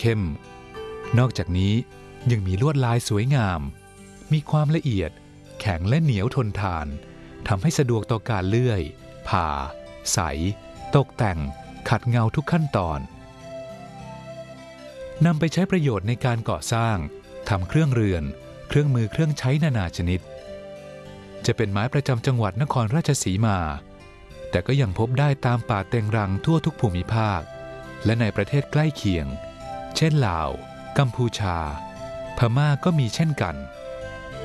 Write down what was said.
เข้มนอกจากนี้ยังมีลวดลายสวยงามมีความละเอียดแข็งและเหนียวทนทานทำให้สะดวกต่อการเลื่อยผ่าใสตกแต่งขัดเงาทุกขั้นตอนนำไปใช้ประโยชน์ในการก่อสร้างทำเครื่องเรือนเครื่องมือเครื่องใช้นานาชนิดจะเป็นไม้ประจำจังหวัดนครราชสีมาแต่ก็ยังพบได้ตามป่าเต็งรังทั่วทุกภูมิภาคและในประเทศใกล้เคียงเช่นลาวกัมพูชาพม่าก็มีเช่นกัน